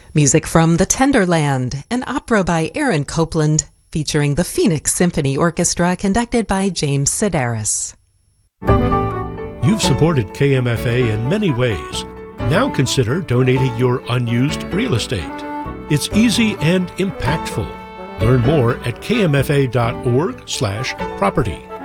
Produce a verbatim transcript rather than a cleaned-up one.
Music from The Tenderland, an opera by Aaron Copland, featuring the Phoenix Symphony Orchestra, conducted by James Sedaris. You've supported K M F A in many ways. Now consider donating your unused real estate. It's easy and impactful. Learn more at k m f a dot org slash property.